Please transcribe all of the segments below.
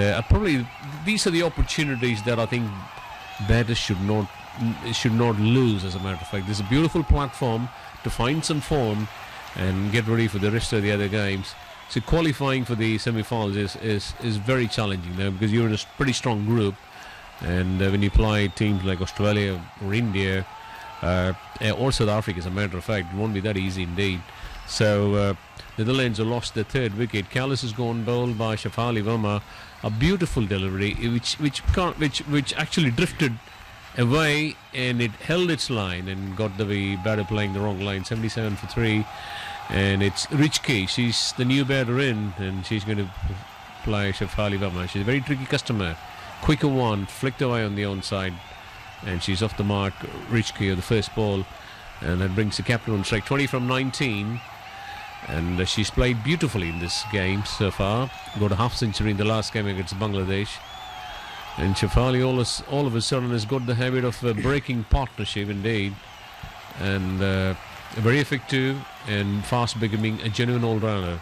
probably these are the opportunities that I think batters should not lose. As a matter of fact, this is a beautiful platform to find some form and get ready for the rest of the other games. So qualifying for the semi-finals is very challenging now, because you're in a pretty strong group, and when you play teams like Australia or India or South Africa, as a matter of fact, it won't be that easy indeed. So Netherlands have lost their third wicket. Kallis has gone bowled by Shafali Verma. A beautiful delivery which actually drifted away, and it held its line and got the batter playing the wrong line. 77 for 3, and it's Richke. She's the new batter in, and she's going to play Shafali Verma. She's a very tricky customer. Quicker one, flicked away on the onside, and she's off the mark. Richke of the first ball, and that brings the captain on strike. 20 from 19, and she's played beautifully in this game so far. Got a half century in the last game against Bangladesh. And Shafali all of a sudden has got the habit of breaking partnership indeed, and very effective and fast, becoming a genuine all-rounder.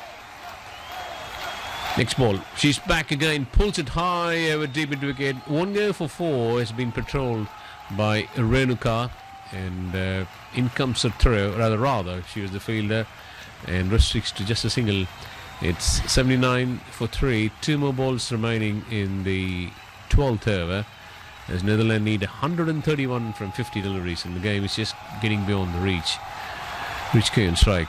Next ball, she's back again, pulls it high over deep into wicket. 1 go for 4 has been patrolled by Renuka, and in comes a throw. Rather, she was the fielder, and restricts to just a single. It's 79 for 3. 2 more balls remaining in the 12th over, as Netherlands need 131 from 50 deliveries, and the game is just getting beyond the reach. Richke on strike.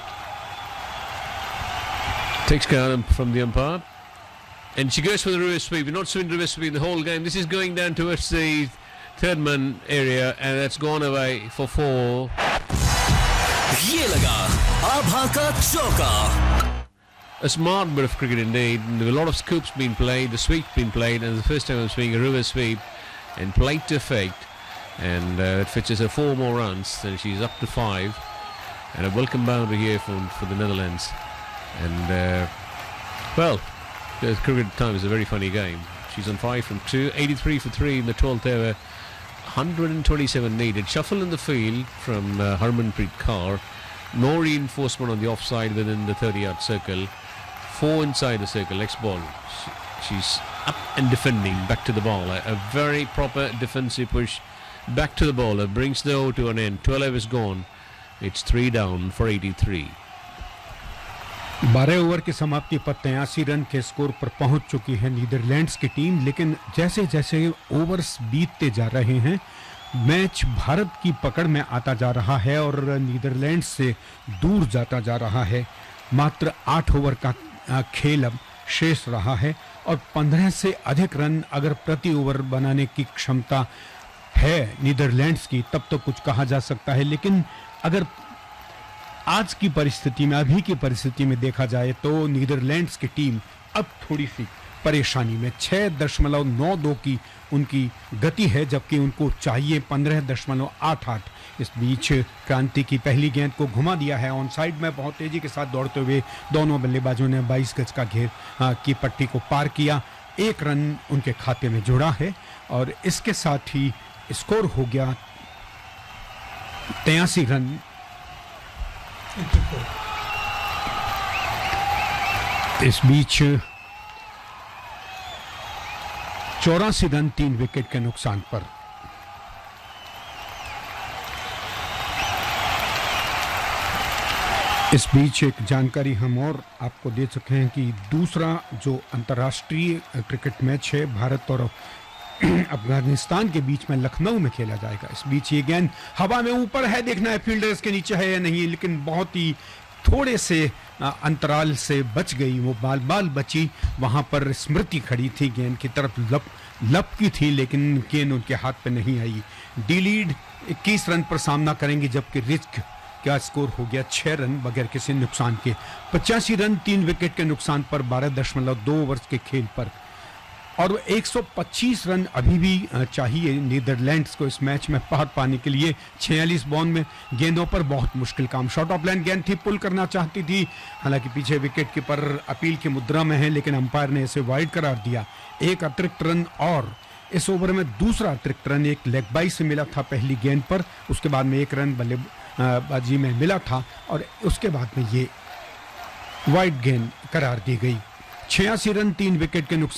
Takes care from the umpire, and she goes for the reverse sweep. We're not seeing reverse sweep the whole game. This is going down towards the third man area, and that's gone away for 4. ये लगा आभा का चौका. A smart bit of cricket indeed. There were a lot of scoops being played, the sweep being played, and the first time I'm seeing a reverse sweep and played to effect, and it fetches her 4 more runs, and she's up to 5, and a welcome boundary here for the Netherlands. And well, the cricket time is a very funny game. She's on 5 from 2, 83 for 3 in the 12th over, 127 needed. Shuffle in the field from Harmanpreet Kaur. No reinforcement on the offside within the 30-yard circle. 4 inside the circle. Next ball. She's up and defending. Back to the bowler. A very proper defensive push. Back to the bowler. Brings the over to an end. 12 is gone. It's 3 down for 83. 12 over की समाप्ति पर 83 run के score पर पहुंच चुकी है Netherlands की team, लेकिन जैसे जैसे ओवर्स बीतते जा रहे हैं, मैच भारत की पकड़ में आता जा रहा है और नीदरलैंड्स से दूर जाता जा रहा है. मात्र 8 ओवर का खेल अब शेष रहा है, और 15 से अधिक रन अगर प्रति ओवर बनाने की क्षमता है नीदरलैंड्स की, तब तो कुछ कहा जा सकता है. लेकिन अगर आज की परिस्थिति में, अभी की परिस्थिति में देखा जाए, तो नीदरलैंड्स की टीम अब थोड़ी सी परेशानी में. 6.92 की उनकी गति है, जबकि उनको चाहिए 15.88. इस बीच क्रांति की पहली गेंद को घुमा दिया है ऑन साइड में. बहुत तेजी के साथ दौड़ते हुए दोनों बल्लेबाजों ने 22 गज का घेर की पट्टी को पार किया. 1 रन उनके खाते में जुड़ा है, और इसके साथ ही स्कोर हो गया 83 रन. इस बीच 84 रन 3 विकेट के नुकसान पर. इस बीच एक जानकारी हम और आपको दे चुके हैं कि दूसरा जो अंतर्राष्ट्रीय क्रिकेट मैच है भारत और अफगानिस्तान के बीच में लखनऊ में खेला जाएगा. इस बीच ये गेंद हवा में ऊपर है, देखना है फील्डर्स के नीचे है या नहीं, लेकिन बहुत ही थोड़े से अंतराल से बच गई, वो बाल बची. वहां पर स्मृति खड़ी थी, गेंद की तरफ लपकी थी, लेकिन गेंद उनके हाथ पे नहीं आई. डी लीड 21 रन पर सामना करेंगे, जबकि रिस्क का स्कोर हो गया 6 रन बगैर किसी नुकसान के. 85 रन 3 विकेट के नुकसान पर 12.2 ओवर्स के खेल पर, और 125 रन अभी भी चाहिए नीदरलैंड्स को इस मैच में पार पाने के लिए. 46 बॉल में गेंदों पर बहुत मुश्किल काम. शॉर्ट ऑफ लाइन गेंद थी, पुल करना चाहती थी, हालांकि पीछे विकेट कीपर अपील की मुद्रा में है, लेकिन अंपायर ने इसे वाइड करार दिया. 1 अतिरिक्त रन, और इस ओवर में दूसरा अतिरिक्त रन एक लेग बाई से मिला था पहली गेंद पर. उसके बाद में 1 रन बल्लेबाजी में मिला था, और उसके बाद में ये वाइड गेंद करार दी गई. 86 रन 3 विकेट के नुकसान